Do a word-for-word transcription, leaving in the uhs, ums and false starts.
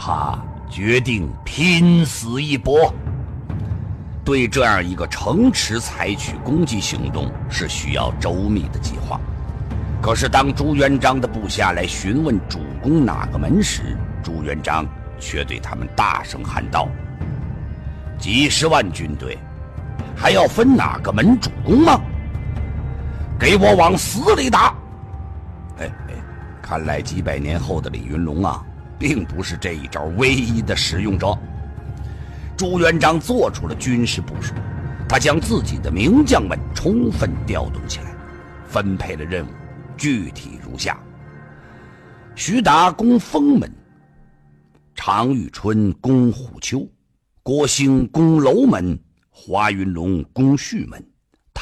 他决定拼死一搏。对这样一个城池采取攻击行动是需要周密的计划。可是当朱元璋的部下来询问主攻哪个门时，朱元璋却对他们大声喊道：几十万军队还要分哪个门主攻吗？给我往死里打！哎哎，看来几百年后的李云龙啊，并不是这一招唯一的使用者。朱元璋做出了军事部署，他将自己的名将们充分调动起来，分配了任务，具体如下：徐达攻封门，常遇春攻虎丘，郭兴攻楼门，华云龙攻胥门。